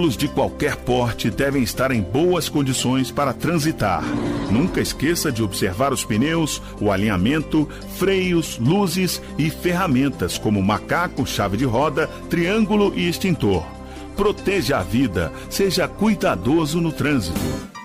Veículos de qualquer porte devem estar em boas condições para transitar. Nunca esqueça de observar os pneus, o alinhamento, freios, luzes e ferramentas como macaco, chave de roda, triângulo e extintor. Proteja a vida, seja cuidadoso no trânsito.